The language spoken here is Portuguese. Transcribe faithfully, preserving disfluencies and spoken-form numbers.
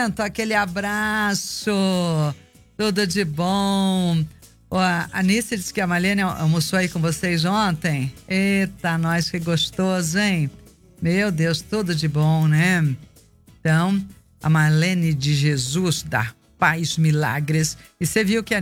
Bento, aquele abraço. Tudo de bom. Ó, a Anice disse que a Marlene almoçou aí com vocês ontem. Eita, nós, que gostoso, hein? Meu Deus, tudo de bom, né? Então, a Marlene de Jesus, da Paz Milagres. E você viu que a